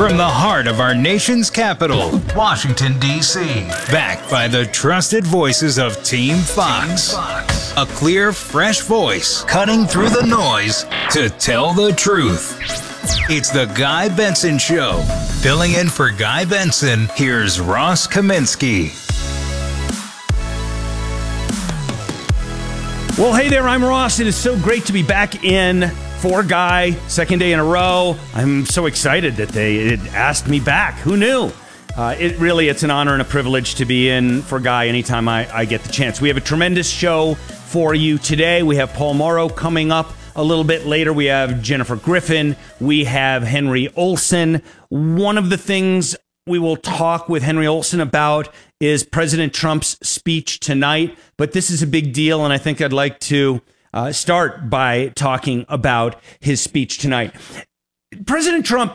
From the heart of our nation's capital, Washington, D.C. Backed by the trusted voices of Team Fox. A clear, fresh voice cutting through the noise to tell the truth. It's the Guy Benson Show. Filling in for Guy Benson, here's Ross Kaminsky. Well, hey there, I'm Ross. It is so great to be back in for Guy, second day in a row. I'm so excited that they had asked me back. Who knew? It's an honor and a privilege to be in for Guy anytime I get the chance. We have a tremendous show for you today. We have Paul Mauro coming up a little bit later. We have Jennifer Griffin. We have Henry Olsen. One of the things we will talk with Henry Olsen about is President Trump's speech tonight. But this is a big deal, and I think I'd like to start by talking about his speech tonight. President Trump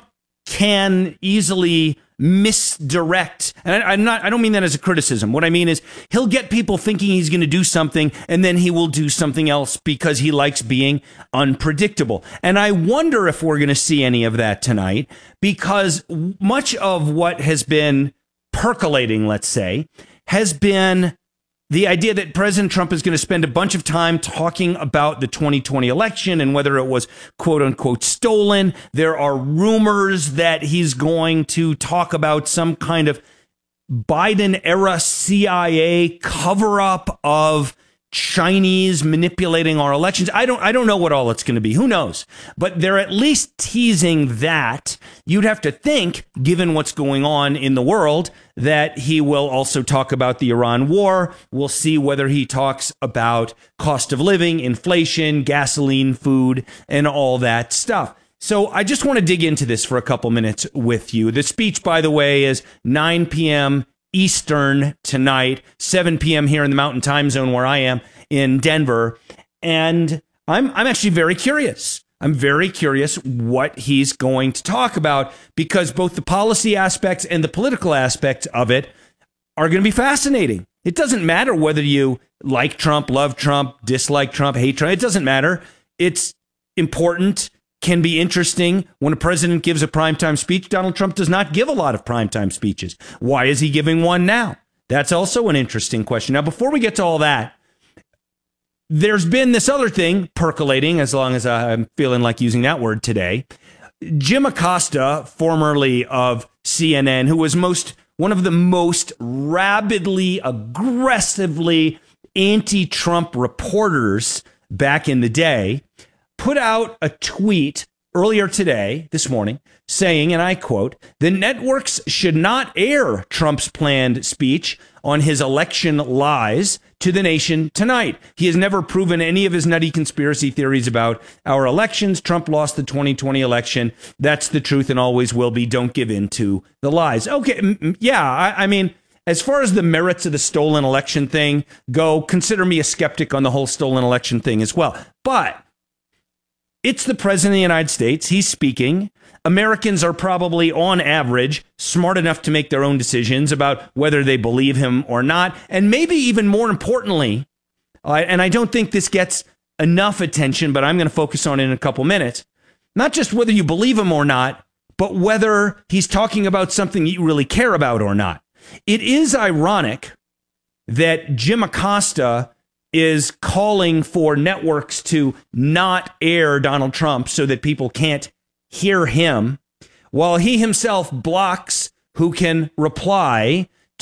can easily misdirect, and I don't mean that as a criticism. What I mean is he'll get people thinking he's going to do something, and then he will do something else because he likes being unpredictable. And I wonder if we're going to see any of that tonight, because much of what has been percolating, let's say, has been the idea that President Trump is going to spend a bunch of time talking about the 2020 election and whether it was quote unquote stolen. There are rumors that he's going to talk about some kind of Biden era CIA cover up of Chinese manipulating our elections. I don't know what all it's going to be. Who knows? But they're at least teasing that. You'd have to think, given what's going on in the world, that he will also talk about the Iran war. We'll see whether he talks about cost of living, inflation, gasoline, food, and all that stuff. So I just want to dig into this for a couple minutes with you. The speech, by the way, is 9 p.m. Eastern tonight, 7 p.m. here in the Mountain Time Zone where I am in Denver. And I'm actually very curious. I'm very curious what he's going to talk about, because both the policy aspects and the political aspects of it are going to be fascinating. It doesn't matter whether you like Trump, love Trump, dislike Trump, hate Trump. It doesn't matter. It's important, can be interesting. When a president gives a primetime speech, Donald Trump does not give a lot of primetime speeches. Why is he giving one now? That's also an interesting question. Now, before we get to all that, there's been this other thing percolating, as long as I'm feeling like using that word today. Jim Acosta, formerly of CNN, who was one of the most rabidly, aggressively anti-Trump reporters back in the day, put out a tweet earlier today, this morning, saying, and I quote, "The networks should not air Trump's planned speech on his election lies to the nation tonight. He has never proven any of his nutty conspiracy theories about our elections. Trump lost the 2020 election. That's the truth and always will be. Don't give in to the lies." Okay, yeah, I mean, as far as the merits of the stolen election thing go, consider me a skeptic on the whole stolen election thing as well. But it's the president of the United States. He's speaking. Americans are probably, on average, smart enough to make their own decisions about whether they believe him or not. And maybe even more importantly, and I don't think this gets enough attention, but I'm going to focus on it in a couple minutes, not just whether you believe him or not, but whether he's talking about something you really care about or not. It is ironic that Jim Acosta is calling for networks to not air Donald Trump so that people can't hear him, while he himself blocks who can reply